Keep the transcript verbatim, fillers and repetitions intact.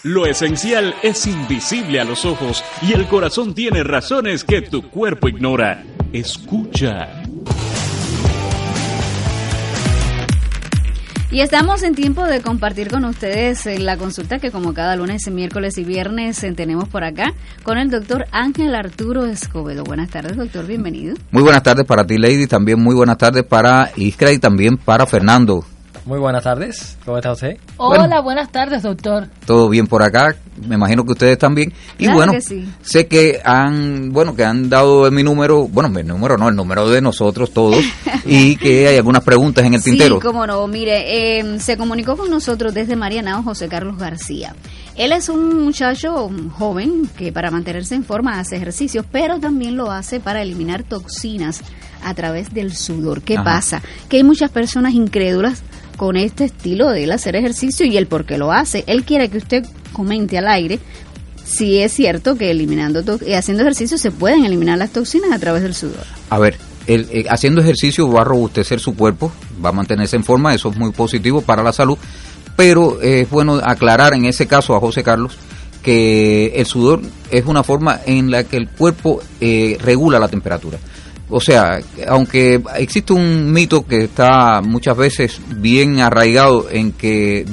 Lo esencial es invisible a los ojos y el corazón tiene razones que tu cuerpo ignora. Escucha. Y estamos en tiempo de compartir con ustedes la consulta que como cada lunes, miércoles y viernes tenemos por acá con el doctor Ángel Arturo Escobedo. Buenas tardes, doctor, bienvenido. Muy buenas tardes para ti, Lady, también muy buenas tardes para Iskra y también para Fernando. Muy buenas tardes, ¿cómo está usted? Hola, bueno, buenas tardes, doctor. Todo bien por acá, me imagino que ustedes también. Y claro bueno, que sí. sé que han, bueno, que han dado mi número, bueno, mi número no, el número de nosotros todos, y que hay algunas preguntas en el tintero. Sí, cómo no, mire, eh, se comunicó con nosotros desde Marianao José Carlos García. Él es un muchacho joven que para mantenerse en forma hace ejercicios, pero también lo hace para eliminar toxinas a través del sudor. ¿Qué Ajá. pasa? Que hay muchas personas incrédulas con este estilo de él hacer ejercicio y el por qué lo hace. Él quiere que usted comente al aire si es cierto que eliminando to- eh, haciendo ejercicio se pueden eliminar las toxinas a través del sudor. A ver, el, eh, haciendo ejercicio va a robustecer su cuerpo, va a mantenerse en forma, eso es muy positivo para la salud, pero eh, es bueno aclarar en ese caso a José Carlos que el sudor es una forma en la que el cuerpo eh, regula la temperatura. O sea, aunque existe un mito que está muchas veces bien arraigado en que